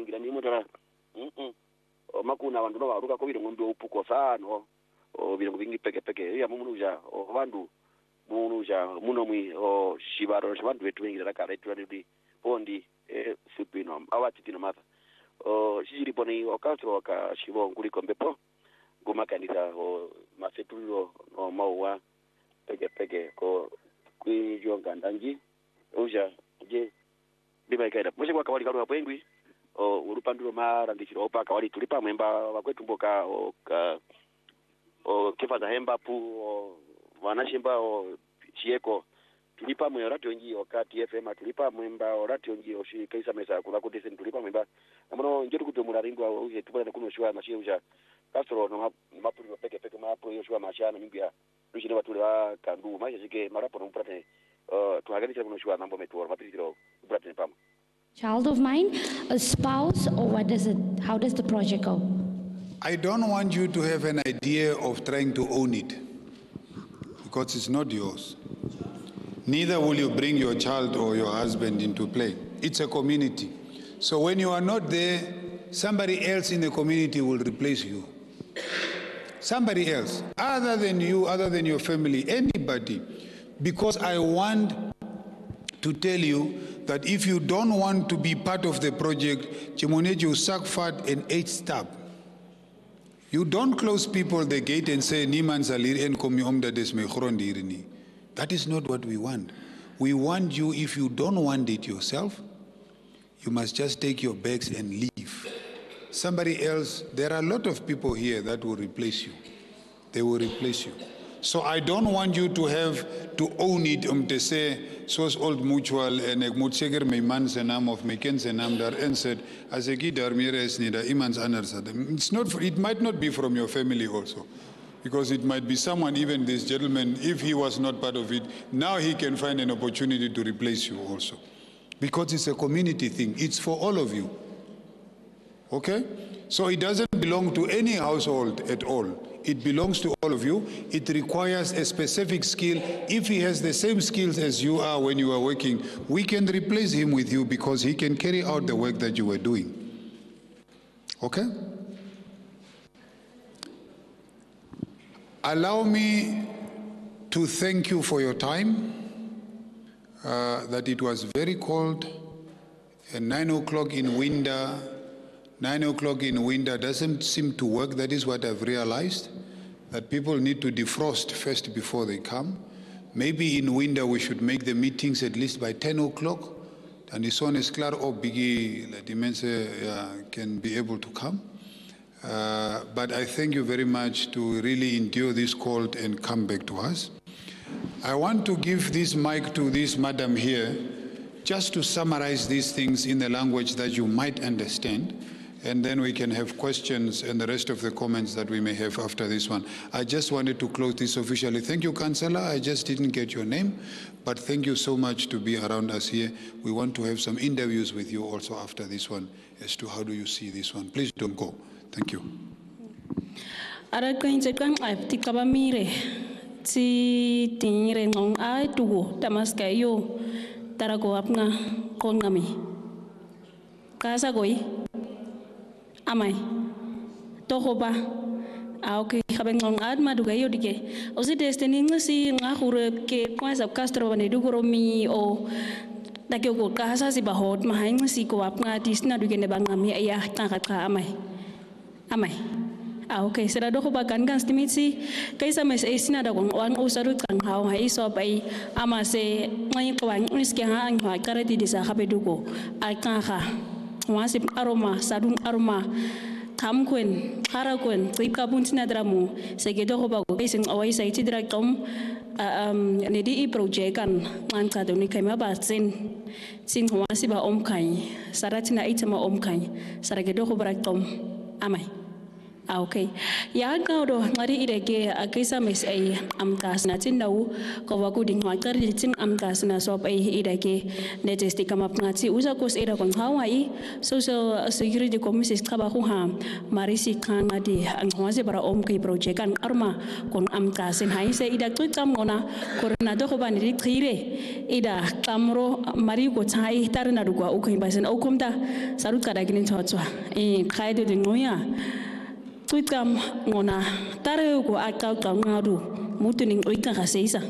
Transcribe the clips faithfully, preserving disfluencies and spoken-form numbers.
kila ni mutara mhm o makuna vandu no varuka ko vile ngombe upuko sana o vile ngingi peke peke ya mumunuja o vandu mumunuja muno mwi o shibaro shabandu vetu wengi rakara itu ndi pondi e supino awati tino mata o shiri poni o kaso ka shibo nguli kombepo goma kanisa o masetulio no maua peke peke ko kui jonga ndanji uja je bima ikaida mwisho kwa kawali karu apengwi o urupanduro mara ndishiro opa kawali tulipa mwemba wakwetu mboka o ka o kifa za hemba pu o wanashimba o chieko tulipa mwe orati onji wakati F M tulipa mwemba orati onji oshi kaisa mesa kula kutese tulipa mwemba namono njotu kutomura ringwa uje tupana kuno shwa mashie uja kastro no mapu peke peke mapu yo shwa mashana mbia rushine batule wa kandu maisha jike marapo no mprate uh tuhaganisha kuno shwa nambo metuor mapitiro mprate pam. Child of mine, a spouse, or what does it, how does the project go? I don't want you to have an idea of trying to own it, because it's not yours. Neither will you bring your child or your husband into play. It's a community. So when you are not there, somebody else in the community will replace you. Somebody else, other than you, other than your family, anybody. Because I want to tell you that if you don't want to be part of the project, Chimoneji Sakfat and eight stab. You don't close people the gate and say, Niman salir en komi omda des me khrondirini. That is not what we want. We want you, if you don't want it yourself, you must just take your bags and leave. Somebody else, there are a lot of people here that will replace you. They will replace you. So I don't want you to have to own it um to say source old mutual and ek moet seker my man se naam of my kind se naam daar insit as ek daar meer is nie dat iemand anders het. It's not it might not be from your family also, because it might be someone, even this gentleman, if he was not part of it, now he can find an opportunity to replace you also, because it's a community thing. It's for all of you. Okay? So it doesn't belong to any household at all. It belongs to all of you. It requires a specific skill. If he has the same skills as you are when you are working, we can replace him with you because he can carry out the work that you were doing. Okay? Allow me to thank you for your time, uh, that it was very cold, and nine o'clock in winter, Nine o'clock in winter doesn't seem to work. That is what I've realized, that people need to defrost first before they come. Maybe in winter we should make the meetings at least by ten o'clock. And the sun is clear or biggie, the mense can be able to come. Uh, but I thank you very much to really endure this cold and come back to us. I want to give this mic to this madam here, just to summarize these things in the language that you might understand. And then we can have questions and the rest of the comments that we may have after this one. I just wanted to close this officially. Thank you, Councillor. I just didn't get your name, but thank you so much to be around us here. We want to have some interviews with you also after this one as to how do you see this one. Please don't go. Thank you. Amai tohoba auke habeng ngong ad maduga yodike osi destiny ngasi ngahur ke kwasa castro bane dugoromi o dakyo ko kahasa si bahot mahai ngasi ko apnga tisna dugene bangami ayah tangka amai amai auke sera dohoba kan kan stimitsi kaisa mes esina da gong wan usaru kan haw hai so bai ama se ngai kwang uske ha ang ha karati disa habe dugo akanga wasip aroma sadung aroma kamkwen harakwen tripka buntina dramu segedo hobago ising awai sai tidra tom um nedi i project kan nganta doni kaima batsin sin wasiba omkai saratina itama omkai saragedo hobrak tom amai Ah, okay. Ya ngaudo ngari ireke akisa mes ay amkas na tindaw ko waku ding ngakar litin amkas na sop ay ireke netesti kamap ngati usa kos ira kon Hawaii social security commission kaba ku ha marisi kan ngadi angwase para om ki project kan arma kon amkas en haise ida tu kam ngona korna do ko bani khire ida kamro mari ko chai tarna dugwa ukai basen okumda sarut kada ginin chotwa e khaido de ngoya Tuikam ngona tare ko akau kam ngadu mutuning uika kaseisa.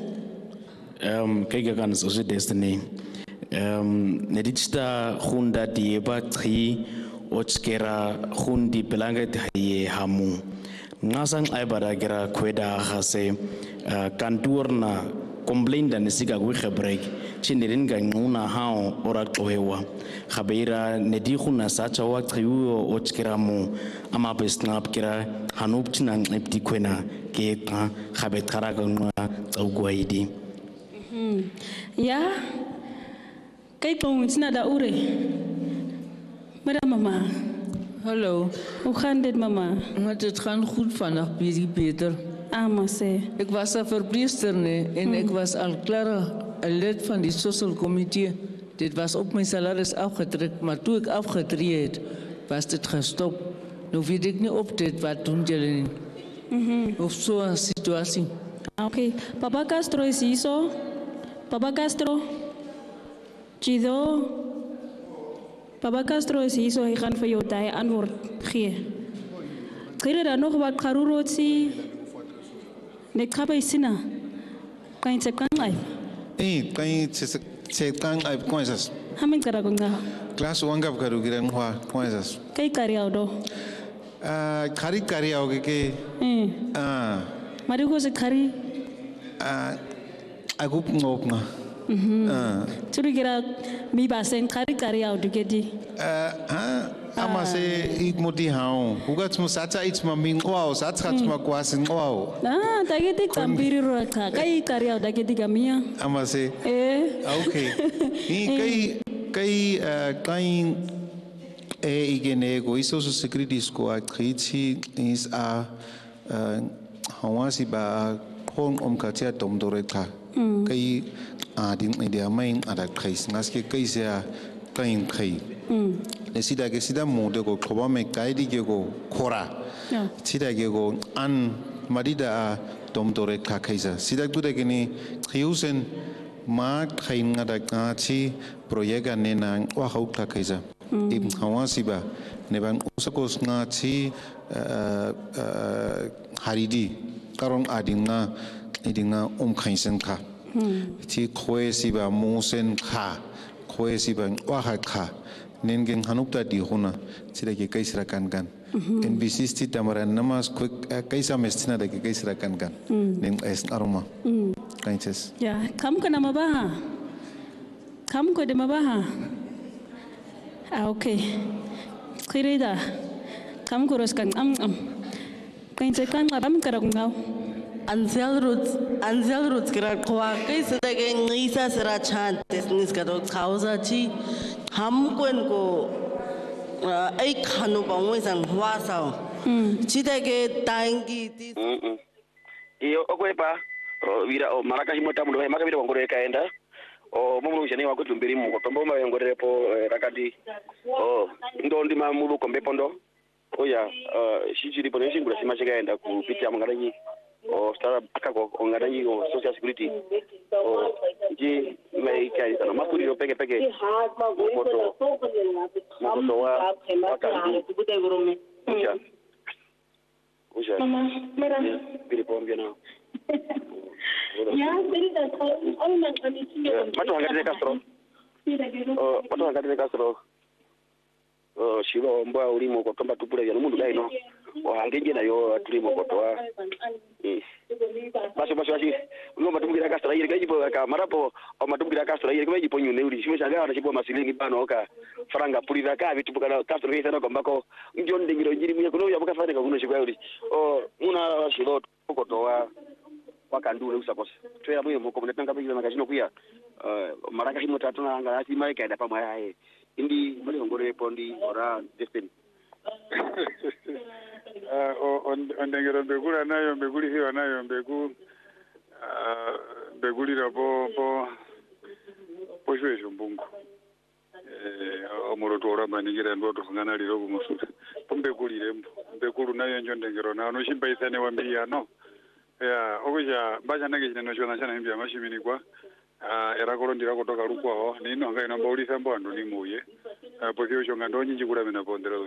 Um kaya kan sosi destiny. Um nedista hunda di batri ochkera hundi pelanga di hamu. Ngasang ay baragera kweda hase kanturna complain dan siga gue break chindirin ga nguna hao ora tohewa khabeira nedi khuna sacha wa triu ochkiramu ama besnap kira hanup chinang epti kwena ke ta khabet khara ga ngwa tsawgwaidi ya kai tong tsina da ure mara mama hallo hoe gaan dit mama het gaan goed vanaf bietjie beter. Ah, Marcel. Ik was een verpleegster nee, en ik was al klaar een lid van die social committee. Dit was op mijn salaris afgetrekt, maar toen ik afgetreden had, was dit gestopt. Nu weet ik niet op dit, wat doen jullie niet? Mm-hmm. Of zo'n situatie. Oké, okay. Papa Castro is hier zo. Papa Castro. Chido. Papa Castro is hier zo, hij gaat voor jou die antwoord geven. Krijg je dan nog wat karurotsi? Nek kaba isina, kan je kan live? Eh, kan je cek kan live coisas? Hamin kara gonga. Kelas wangap karu kiran hua coisas. Kai karya do. Ah, kari karya oke ke. Eh. Ah. Mari go se kari. Ah, aku ngop nga. Mhm. Ah. Curi kira mi basen kari karya do kedi. Ah, ah. Ama se ik moti hao. Hugat mo sacha ich ma ming wow, sacha ich ma kwasin wow. Ah, dageti kampiri ro ka. Kai karya dageti gamia. Ama se. Eh. Okay. Ni kai kai kai eh igene go iso so security ko akrichi is a hawasi ba hong om katia dom doreka. Kai ading idea main ada kais ngaske kai se kai kai. Le sida ke sida mode ko khoba me kaidi ke ko khora sida ke ko an marida tom tore kha khaisa sida gure ke ni khiusen ma khain ngada ka chi project ne na wa khau kha khaisa im khawa siba ne ban usakos nga chi haridi karong adinga idinga um khaisen kha chi khoe siba musen kha khoe siba wa kha Nengeng hanupta di hona sida ke kai serakan kan N B C sti tamaran namas quick kai samestina da ke kai serakan kan neng es aroma kanches ya kamu kana mabaha kamu ko de mabaha ah okay kirida kamu kurus kan am am kanche kan ngam kara ngau Ansel roots ansel roots kira kwa kai sida ke ngisa sera chan tesnis ka do khausa chi हम को इनको एक खानों बांगों संग हुआ Sao चिता के तांगी ती iyo okwepa vira o maraka himota mundo maka vira ngoro ekaenda o mumu jane wako tumbiri mu ko tombo ma ngore po rakadi o ndo ndi ma mulu kombe pondo oya shijiri pono shingura sima chikaenda kupitia mangaranyi o stara akako ongaranyi o social security o ji mai kai sana makuri ro peke peke moto moto wa wakandi uja uja mama mera biri pombe na ya beri da ko on man kami tinyo mato ngade Castro o mato ngade Castro o shiro mba ulimo ko tomba tupule ya mundu dai no o hangeje na yo tulimo ko toa Baso baso asi ngo matumgira Castro yiri gaji po ka marapo o matumgira Castro yiri gaji po nyune uri shimesha ngana chipo masilingi bano ka faranga pulira ka vitu bukana Castro yesa no kombako njonde ngiro njiri mye kuno ya buka fane ka kuno shikwa uri o muna shiro ko toa wakandule usakose twera moyo moko mnatanga bigila makashino kuya maraka himo tatu na anga ati mai kaida pamwe yae indi mali ngore pondi ora destiny ondengero mbekula nayo mbekulihiwa nayo mbeku mbekulira po po poshwesho mbungu omuloto oramaningire ndo tofungana liro kumusuta pombekulire mbo mbekulu nayo njo ndengero na no shimbaisane wa mbiyano ya okuja bacha nake chineno chona chana mbya mashimini kwa era kolondira kutoka lukwaho nino nga inomba ulisa mbo andu ni muye posio chonga ndo nyinji kula mena pondera